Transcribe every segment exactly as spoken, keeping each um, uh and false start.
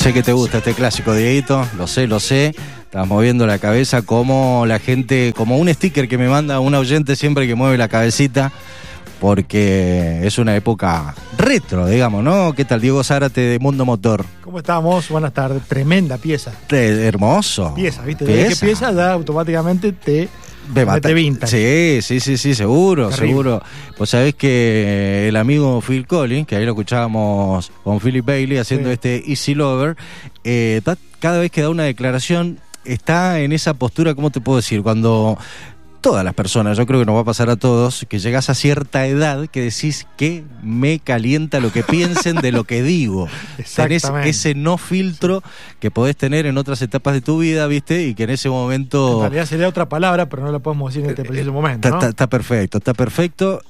Sé que te gusta este clásico, Dieguito, lo sé, lo sé. Estás moviendo la cabeza como la gente, como un sticker que me manda un oyente siempre que mueve la cabecita, porque es una época retro, digamos, ¿no? ¿Qué tal, Diego Zárate de Mundo Motor? ¿Cómo estamos? Buenas tardes. Tremenda pieza. Te, hermoso. Pieza, ¿viste? Desde que pieza ya automáticamente te... Me mata. Te vintage. Sí, sí, sí, sí, seguro, Terrible. seguro. Pues sabés que el amigo Phil Collins, que ahí lo escuchábamos con Philip Bailey haciendo sí. este Easy Lover, eh, cada vez que da una declaración está en esa postura, ¿cómo te puedo decir? Cuando todas las personas, yo creo que nos va a pasar a todos, que llegás a cierta edad que decís que me calienta lo que piensen de lo que digo. Tenés ese no filtro que podés tener en otras etapas de tu vida, ¿viste? Y que en ese momento... En realidad sería otra palabra, pero no la podemos decir en este preciso momento, ¿no? Está, está perfecto, está perfecto.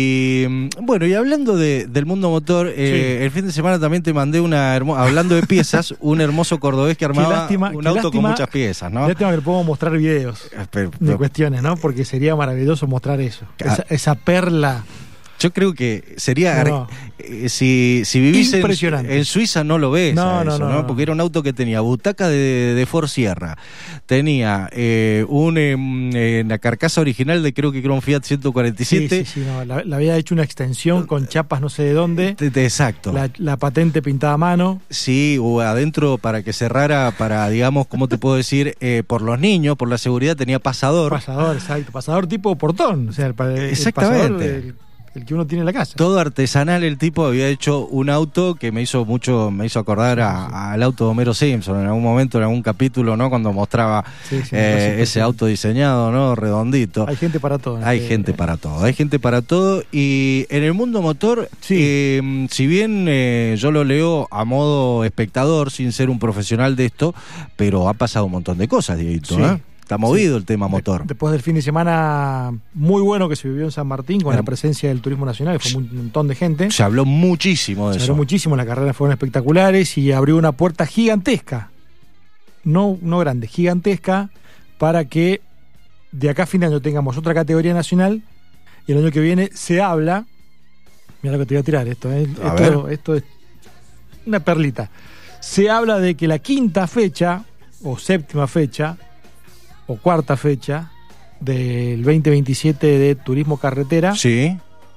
Y bueno, y hablando de, del mundo motor, eh, sí. el fin de semana también te mandé una, hermo- hablando de piezas, un hermoso cordobés que armaba lástima, un auto lástima, con muchas piezas, ¿no? Lástima que le podemos mostrar videos pero, pero, de cuestiones, ¿no? Porque sería maravilloso mostrar eso, ah, esa, esa perla. Yo creo que sería, no, no. Eh, si, si vivís en, en Suiza no lo ves, no, eso, no, no, ¿no? no, porque era un auto que tenía butaca de, de Ford Sierra, tenía eh, un, eh, la carcasa original de creo que era un Fiat ciento cuarenta y siete. Sí, sí, sí, no, la, la había hecho una extensión con chapas no sé de dónde. De, de, exacto. La, la patente pintada a mano. Sí, o adentro para que cerrara, para, digamos, ¿cómo te puedo decir? Eh, por los niños, por la seguridad, tenía pasador. Pasador, exacto. Pasador tipo portón. O sea, el, el, Exactamente. El pasador, el, el que uno tiene en la casa. Todo artesanal. El tipo había hecho un auto que me hizo mucho, me hizo acordar a, sí. al auto de Homero Simpson en algún momento, en algún capítulo, ¿no? Cuando mostraba sí, sí, eh, ese auto diseñado, ¿no? Redondito. Hay gente para todo. Hay este... gente para todo, hay gente para todo. Y en el mundo motor, sí. eh, si bien eh, yo lo leo a modo espectador, sin ser un profesional de esto, pero ha pasado un montón de cosas, Dieguito, sí. ¿eh? Está movido sí. el tema motor. Después del fin de semana muy bueno que se vivió en San Martín con eh. la presencia del turismo nacional, que fue un montón de gente. Se habló muchísimo de se eso. Se habló muchísimo, las carreras fueron espectaculares y abrió una puerta gigantesca, no, no grande, gigantesca, para que de acá a fin de año tengamos otra categoría nacional y el año que viene se habla, mira lo que te voy a tirar, esto, ¿eh? esto, esto es una perlita. Se habla de que la quinta fecha o séptima fecha o cuarta fecha del veinte veintisiete de Turismo Carretera sí.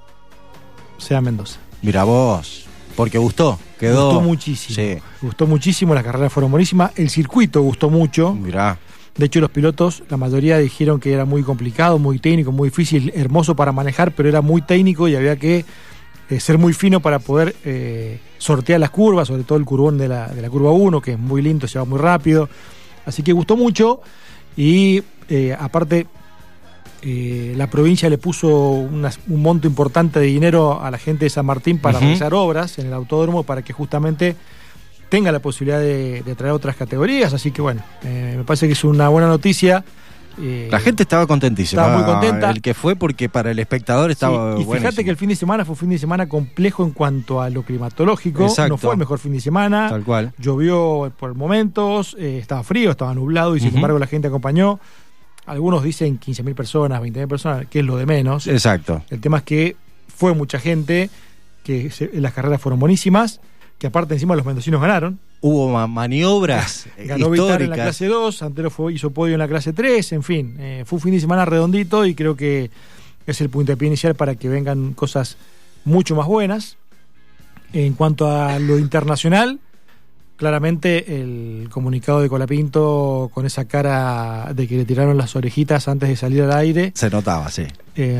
sea Mendoza. Mira vos, porque gustó, quedó... Gustó muchísimo, sí. gustó muchísimo, las carreras fueron buenísimas, el circuito gustó mucho. Mirá. De hecho, los pilotos, la mayoría dijeron que era muy complicado, muy técnico, muy difícil, hermoso para manejar, pero era muy técnico y había que eh, ser muy fino para poder eh, sortear las curvas, sobre todo el curvón de la, de la curva uno, que es muy lindo, se va muy rápido. Así que gustó mucho. Y eh, aparte eh, la provincia le puso una, un monto importante de dinero a la gente de San Martín para uh-huh. realizar obras en el autódromo para que justamente tenga la posibilidad de, de atraer otras categorías, así que bueno, eh, me parece que es una buena noticia. Eh, la gente estaba contentísima. Estaba muy contenta. El que fue porque para el espectador estaba sí, y buenísimo. fíjate que el fin de semana fue un fin de semana complejo en cuanto a lo climatológico. Exacto. No fue el mejor fin de semana. Tal cual. Llovió por momentos, eh, estaba frío, estaba nublado y sin uh-huh. embargo la gente acompañó. Algunos dicen quince mil personas, veinte mil personas, que es lo de menos. Exacto. El tema es que fue mucha gente, que se, las carreras fueron buenísimas, que aparte encima los mendocinos ganaron. Hubo ma- maniobras Ganó Vitar en la clase dos, Antero fue, hizo podio en la clase tres, en fin, eh, fue un fin de semana redondito y creo que es el puntapié inicial para que vengan cosas mucho más buenas. En cuanto a lo internacional, claramente el comunicado de Colapinto con esa cara de que le tiraron las orejitas antes de salir al aire. Se notaba, sí. Eh,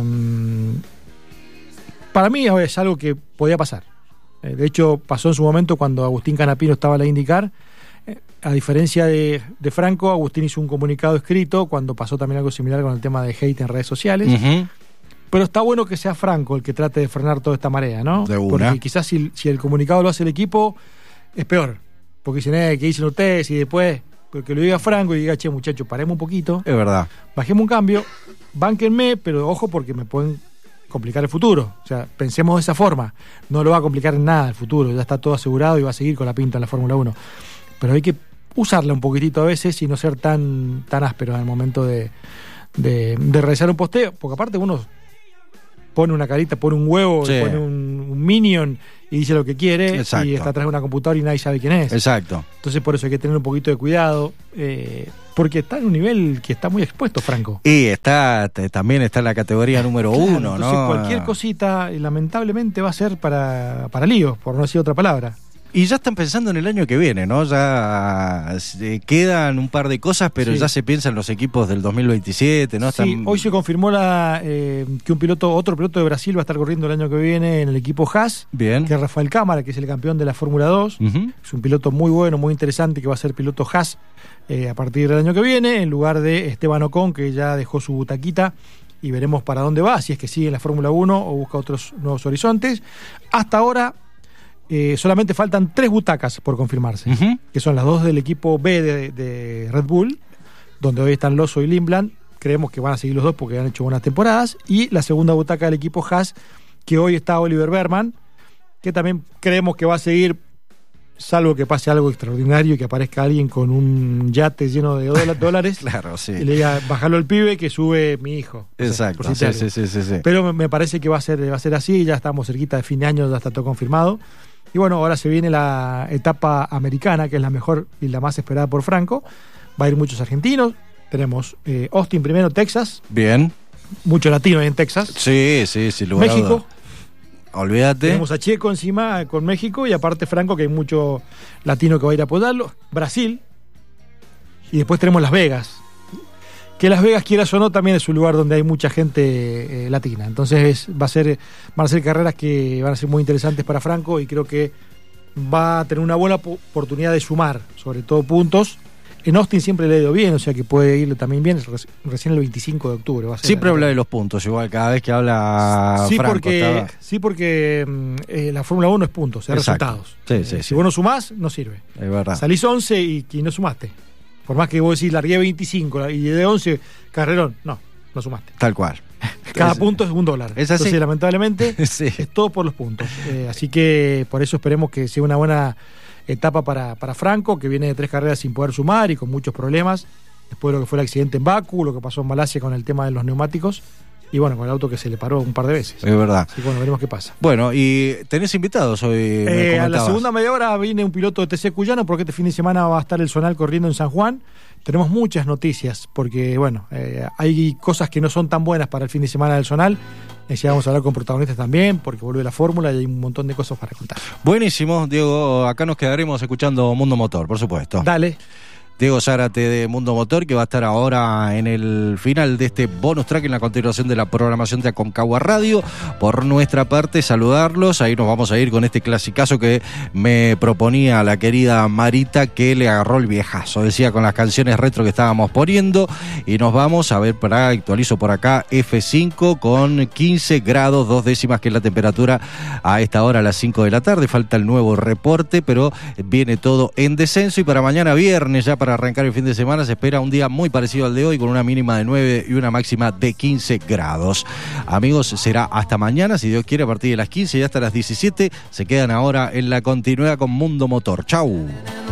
para mí es algo que podía pasar. De hecho, pasó en su momento cuando Agustín Canapino estaba a la IndyCar. A diferencia de, de Franco, Agustín hizo un comunicado escrito cuando pasó también algo similar con el tema de hate en redes sociales. Uh-huh. Pero está bueno que sea Franco el que trate de frenar toda esta marea, ¿no? De una. Porque quizás si, si el comunicado lo hace el equipo, es peor. Porque dicen, eh, ¿qué dicen ustedes? Y después, porque lo diga Franco y diga, che, muchachos, paremos un poquito. Es verdad. Bajemos un cambio, bánquenme, pero ojo porque me pueden complicar el futuro. O sea, pensemos de esa forma. No lo va a complicar en nada el futuro. Ya está todo asegurado y va a seguir con la pinta en la Fórmula uno. Pero hay que usarla un poquitito a veces y no ser tan, tan áspero en el momento de, de, de realizar un posteo. Porque aparte uno pone una carita, pone un huevo, sí. pone un, un minion y dice lo que quiere. Exacto. Y está atrás de una computadora y nadie sabe quién es. Exacto. Entonces por eso hay que tener un poquito de cuidado, eh, porque está en un nivel que está muy expuesto, Franco. Y está t- también está en la categoría número Claro, uno, entonces ¿no? cualquier cosita, eh, lamentablemente, va a ser para, para líos, por no decir otra palabra. Y ya están pensando en el año que viene, ¿no? Ya eh, quedan un par de cosas, pero Sí. ya se piensa en los equipos del dos mil veintisiete, ¿no? Sí, Están... hoy se confirmó la, eh, que un piloto, otro piloto de Brasil va a estar corriendo el año que viene en el equipo Haas, Bien. que es Rafael Cámara, que es el campeón de la Fórmula dos. Ujú. Es un piloto muy bueno, muy interesante, que va a ser piloto Haas eh, a partir del año que viene, en lugar de Esteban Ocon, que ya dejó su butaquita, y veremos para dónde va, si es que sigue en la Fórmula uno o busca otros nuevos horizontes. Hasta ahora eh, solamente faltan tres butacas por confirmarse, Ujú. que son las dos del equipo B de, de Red Bull, donde hoy están Loso y Lindblad. Creemos que van a seguir los dos porque han hecho buenas temporadas. Y la segunda butaca del equipo Haas, que hoy está Oliver Bergman, que también creemos que va a seguir, salvo que pase algo extraordinario y que aparezca alguien con un yate lleno de dola- dólares Claro, sí. y le diga, bájalo al pibe que sube mi hijo. O sea, Exacto, por sí, decirte sí, algo. sí, sí, sí. Pero me- me parece que va a ser va a ser así, ya estamos cerquita de fin de año, ya está todo confirmado. Y bueno, ahora se viene la etapa americana, que es la mejor y la más esperada por Franco. Va a ir muchos argentinos. Tenemos eh, Austin primero, Texas, Bien. mucho latino ahí en Texas. Sí, sí, sin lugar a México, duda. Olvídate. tenemos a Checo encima con México y aparte Franco, que hay mucho latino que va a ir a apoyarlo. Brasil. Y después tenemos Las Vegas. Que Las Vegas, quieras o no, también es un lugar donde hay mucha gente eh, latina. Entonces va a ser, van a ser carreras que van a ser muy interesantes para Franco y creo que va a tener una buena po- oportunidad de sumar, sobre todo puntos. En Austin siempre le ha ido bien, o sea que puede irle también bien. Reci- Recién el veinticinco de octubre va a ser. Siempre habla de los puntos, igual cada vez que habla Sí, Franco. porque, estaba- sí, porque mm, eh, la Fórmula uno es puntos, es Exacto. resultados. Sí, Eh, sí, si sí. vos no sumás, no sirve. Es verdad. Salís once y, y no sumaste. Por más que vos decís, largué veinticinco y de once, carrerón. No, no sumaste. Tal cual. Cada Es- punto es un dólar. es así. Entonces, lamentablemente, Sí. es todo por los puntos. Eh, así que por eso esperemos que sea una buena etapa para, para Franco, que viene de tres carreras sin poder sumar y con muchos problemas. Después de lo que fue el accidente en Bakú, lo que pasó en Malasia con el tema de los neumáticos. Y bueno, con el auto que se le paró un par de veces. Es verdad. Así que bueno, veremos qué pasa. Bueno, y tenés invitados hoy. me Eh, a la comentabas. segunda media hora viene un piloto de T C Cuyano porque este fin de semana va a estar el Zonal corriendo en San Juan. Tenemos muchas noticias porque, bueno, eh, hay cosas que no son tan buenas para el fin de semana del Zonal. Eh, ya vamos a hablar con protagonistas también porque vuelve la fórmula y hay un montón de cosas para contar. Buenísimo, Diego. Acá nos quedaremos escuchando Mundo Motor, por supuesto. Dale. Diego Zárate de Mundo Motor, que va a estar ahora en el final de este bonus track en la continuación de la programación de Aconcagua Radio. Por nuestra parte, saludarlos. Ahí nos vamos a ir con este clasicazo que me proponía la querida Marita, que le agarró el viejazo. Decía con las canciones retro que estábamos poniendo. Y nos vamos a ver, para actualizo por acá, F cinco con quince grados, dos décimas, que es la temperatura a esta hora a las cinco de la tarde. Falta el nuevo reporte, pero viene todo en descenso. Y para mañana viernes, ya para arrancar el fin de semana, se espera un día muy parecido al de hoy, con una mínima de nueve y una máxima de quince grados. Amigos, será hasta mañana, si Dios quiere, a partir de las quince y hasta las diecisiete. Se quedan ahora en la continuidad con Mundo Motor. Chau.